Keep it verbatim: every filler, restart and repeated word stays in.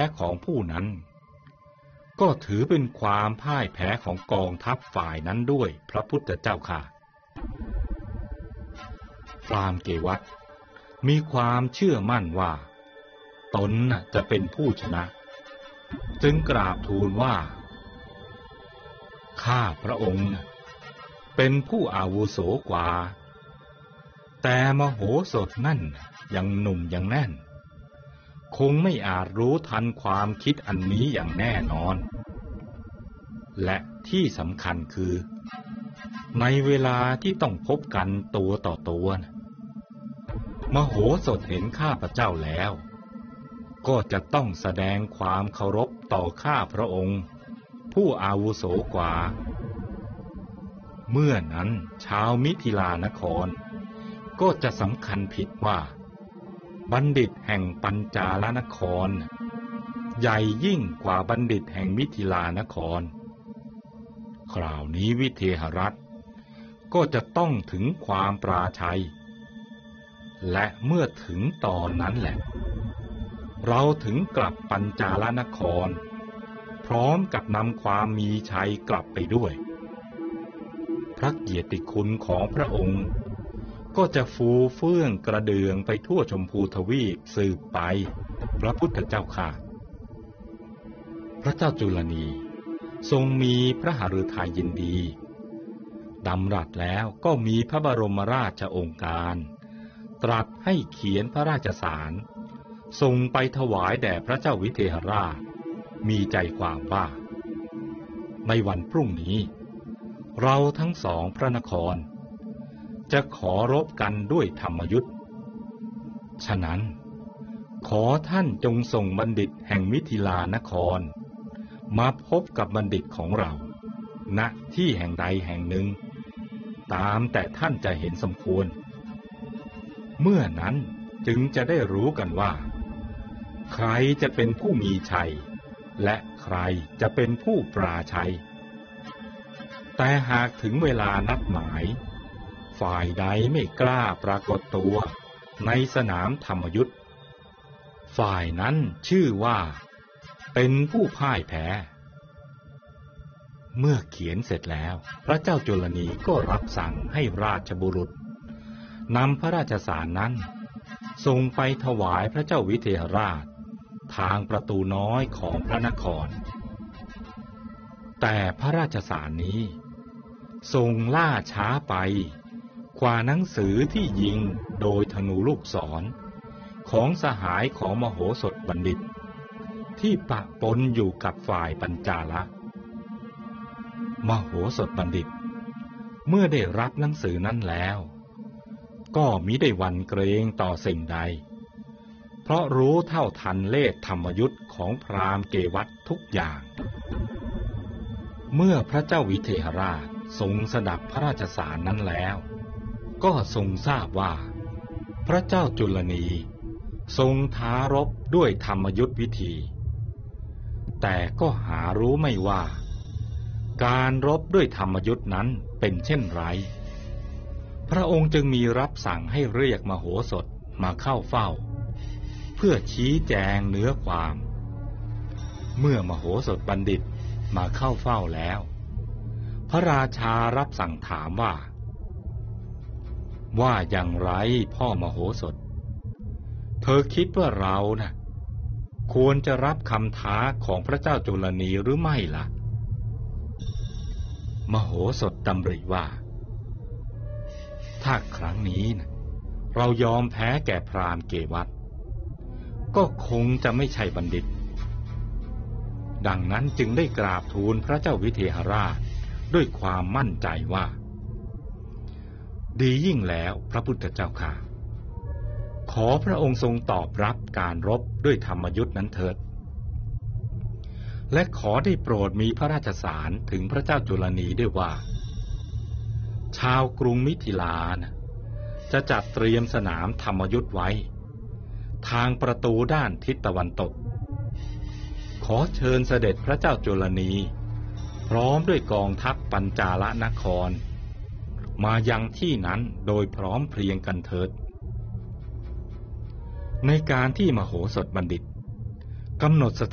ของผู้นั้นก็ถือเป็นความพ่ายแพ้ของกองทัพฝ่ายนั้นด้วยพระพุทธเจ้าค่ะพราหมณ์เกวัฏมีความเชื่อมั่นว่าตนจะเป็นผู้ชนะจึงกราบทูลว่าข้าพระองค์เป็นผู้อาวุโสกว่าแต่มโหสถนั่นยังหนุ่มยังแน่นคงไม่อาจรู้ทันความคิดอันนี้อย่างแน่นอนและที่สำคัญคือในเวลาที่ต้องพบกันตัวต่อตัวมโหสถเห็นข้าพเจ้าแล้วก็จะต้องแสดงความเคารพต่อข้าพระองค์ผู้อาวุโสกว่าเมื่อนั้นชาวมิถิลานครก็จะสำคัญผิดว่าบัณฑิตแห่งปัญจาลนครใหญ่ยิ่งกว่าบัณฑิตแห่งมิถิลานครคราวนี้วิเทหรัฐก็จะต้องถึงความปราชัยและเมื่อถึงตอนนั้นแหละเราถึงกลับปัญจาลนครพร้อมกับนำความมีชัยกลับไปด้วยพระเกียรติคุณของพระองค์ก็จะฟูเฟื่องกระเดืองไปทั่วชมพูทวีปสืบไปพระพุทธเจ้าค่ะพระเจ้าจุลนีทรงมีพระหฤทัยยินดีดำรัสแล้วก็มีพระบรมราชโองการตรัสให้เขียนพระราชสารส่งไปถวายแด่พระเจ้าวิเทหราชมีใจความว่าในวันพรุ่งนี้เราทั้งสองพระนครจะขอรบกันด้วยธรรมยุทธ์ฉะนั้นขอท่านจงส่งบัณฑิตแห่งมิถิลานครมาพบกับบัณฑิตของเราณที่แห่งใดแห่งหนึ่งตามแต่ท่านจะเห็นสมควรเมื่อนั้นจึงจะได้รู้กันว่าใครจะเป็นผู้มีชัยและใครจะเป็นผู้ปราชัยแต่หากถึงเวลานัดหมายฝ่ายใดไม่กล้าปรากฏตัวในสนามธรรมยุทธ์ฝ่ายนั้นชื่อว่าเป็นผู้พ่ายแพ้เมื่อเขียนเสร็จแล้วพระเจ้าจุลนีก็รับสั่งให้ราชบุรุษนำพระราชสารนั้นส่งไปถวายพระเจ้าวิเทหราชทางประตูน้อยของพระนครแต่พระราชสารนี้ทรงล่าช้าไปกว่าหนังสือที่ยิงโดยธนูลูกศรของสหายของมโหสถบัณฑิตที่ปะปนอยู่กับฝ่ายปัญจาละมโหสถบัณฑิตเมื่อได้รับหนังสือนั้นแล้วก็มิได้หวั่นเกรงต่อสิ่งใดเพราะรู้เท่าทันเลศธรรมยุทธ์ของพราหมณ์เกวัฏทุกอย่างเมื่อพระเจ้าวิเทหราชทรงสดับพระราชสารนั้นแล้วก็ทรงทราบว่าพระเจ้าจุลนีทรงท้ารบด้วยธรรมยุทธวิธีแต่ก็หารู้ไม่ว่าการรบด้วยธรรมยุทธนั้นเป็นเช่นไรพระองค์จึงมีรับสั่งให้เรียกมโหสถมาเข้าเฝ้าเพื่อชี้แจงเนื้อความเมื่อมโหสถบัณฑิตมาเข้าเฝ้าแล้วพระราชารับสั่งถามว่าว่าอย่างไรพ่อมโหสถเธอคิดว่าเรานะ่ะควรจะรับคำท้าของพระเจ้าจุลนีหรือไม่ล่ะมโหสถดำริว่าถ้าครั้งนี้นะเรายอมแพ้แก่พราหมณ์เกวัฏก็คงจะไม่ใช่บัณฑิตดังนั้นจึงได้กราบทูลพระเจ้าวิเทหราชด้วยความมั่นใจว่าดียิ่งแล้วพระพุทธเจ้าค่ะขอพระองค์ทรงตอบรับการรบด้วยธรรมยุทธ์นั้นเถิดและขอได้โปรดมีพระราชสารถึงพระเจ้าจุลนีด้วยว่าชาวกรุงมิถิลานะจะจัดเตรียมสนามธรรมยุทธ์ไว้ทางประตูด้านทิศตะวันตกขอเชิญเสด็จพระเจ้าจุลนีพร้อมด้วยกองทัพปัญจาลนครมายังที่นั้นโดยพร้อมเพรียงกันเถิดในการที่มโหสถบัณฑิตกำหนดส